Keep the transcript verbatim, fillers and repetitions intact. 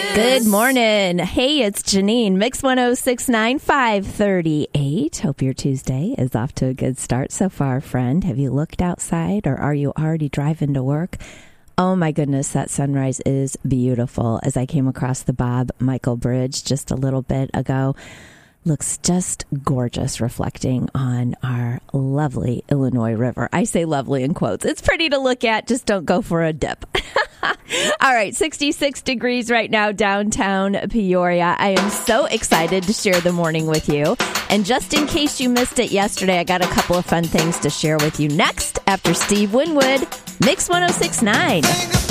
Good morning. Hey, it's Janine. Mix one oh six point nine, five thirty-eight. Hope your Tuesday is off to a good start so far, friend. Have you looked outside or are you already driving to work? Oh my goodness, that sunrise is beautiful. As I came across the Bob Michael Bridge just a little bit ago, looks just gorgeous, reflecting on our lovely Illinois River. I say lovely in quotes. It's pretty to look at. Just don't go for a dip. All right, sixty-six degrees right now downtown Peoria. I am so excited to share the morning with you. And just in case you missed it yesterday, I got a couple of fun things to share with you next after Steve Winwood, Mix one oh six point nine.